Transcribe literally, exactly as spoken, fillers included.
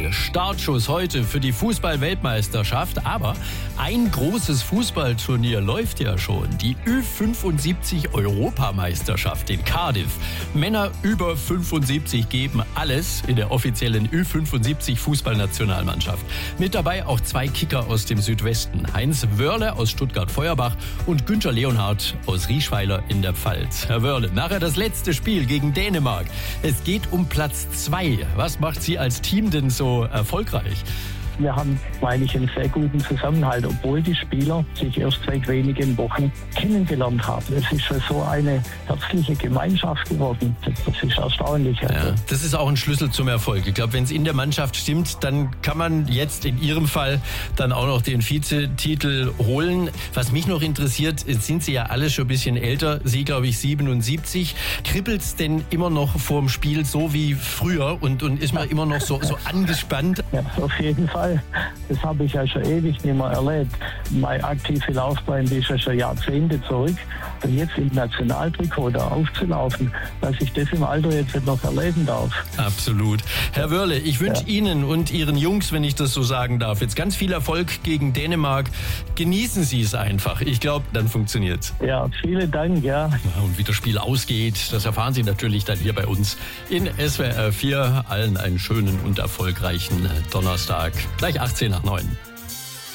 Startschuss heute für die Fußball-Weltmeisterschaft. Aber ein großes Fußballturnier läuft ja schon. Die Ü fünfundsiebzig Europameisterschaft in Cardiff. Männer über fünfundsiebzig geben alles in der offiziellen Ü fünfundsiebzig Fußballnationalmannschaft. Mit dabei auch zwei Kicker aus dem Südwesten. Heinz Wörle aus Stuttgart-Feuerbach und Günther Leonhardt aus Rieschweiler in der Pfalz. Herr Wörle, nachher das letzte Spiel gegen Dänemark. Es geht um Platz zwei. Was macht Sie als Team denn so erfolgreich? Wir haben, meine ich, einen sehr guten Zusammenhalt, obwohl die Spieler sich erst seit wenigen Wochen kennengelernt haben. Es ist so eine herzliche Gemeinschaft geworden. Das ist erstaunlich. Ja, das ist auch ein Schlüssel zum Erfolg. Ich glaube, wenn es in der Mannschaft stimmt, dann kann man jetzt in Ihrem Fall dann auch noch den Vizetitel holen. Was mich noch interessiert, jetzt sind Sie ja alle schon ein bisschen älter. Sie, glaube ich, siebenundsiebzig. Kribbelt es denn immer noch vorm Spiel so wie früher und, und ist man immer noch so, so angespannt? Ja, auf jeden Fall. Das habe ich ja schon ewig nicht mehr erlebt. Meine aktive Laufbahn die ist ja schon Jahrzehnte zurück. Und jetzt im Nationaltrikot da aufzulaufen, dass ich das im Alter jetzt nicht noch erleben darf. Absolut. Herr Wörle, ich wünsche ja. Ihnen und Ihren Jungs, wenn ich das so sagen darf, jetzt ganz viel Erfolg gegen Dänemark. Genießen Sie es einfach. Ich glaube, dann funktioniert's. Ja, vielen Dank. Ja. Und wie das Spiel ausgeht, das erfahren Sie natürlich dann hier bei uns in S W R vier. Allen einen schönen und erfolgreichen Donnerstag. Gleich achtzehn nach neun.